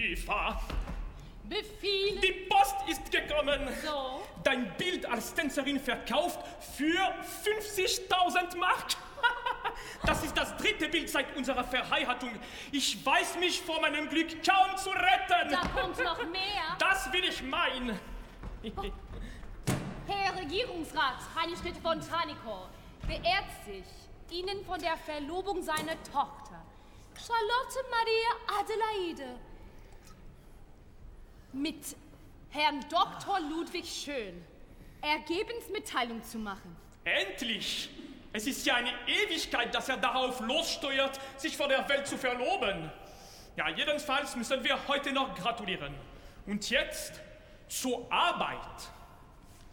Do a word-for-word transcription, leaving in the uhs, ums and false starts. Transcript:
Eva. Befehl. Die Post ist gekommen. So? Dein Bild als Tänzerin verkauft für fünfzigtausend Mark. Das ist das dritte Bild seit unserer Verheiratung. Ich weiß mich vor meinem Glück kaum zu retten. Da kommt noch mehr. Das will ich meinen. Oh. Herr Regierungsrat Heinrich von Tranico beehrt sich Ihnen von der Verlobung seiner Tochter, Charlotte Maria Adelaide, mit Herrn Doktor Ludwig Schön Ergebensmitteilung zu machen. Endlich! Es ist ja eine Ewigkeit, dass er darauf lossteuert, sich vor der Welt zu verloben. Ja, jedenfalls müssen wir heute noch gratulieren. Und jetzt zur Arbeit.